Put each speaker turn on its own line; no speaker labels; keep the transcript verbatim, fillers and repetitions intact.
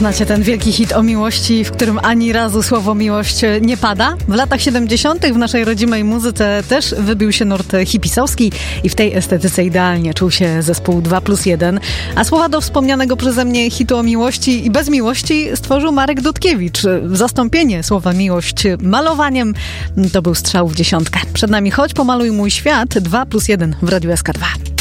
znacie ten wielki hit o miłości, w którym ani razu słowo miłość nie pada? W latach siedemdziesiątych w naszej rodzimej muzyce też wybił się nurt hipisowski i w tej estetyce idealnie czuł się zespół dwa plus jeden. A słowa do wspomnianego przeze mnie hitu o miłości i bez miłości stworzył Marek Dudkiewicz. Zastąpienie słowa miłość malowaniem to był strzał w dziesiątkę. Przed nami Chodź pomaluj mój świat, dwa plus jeden w Radiu S K dwa.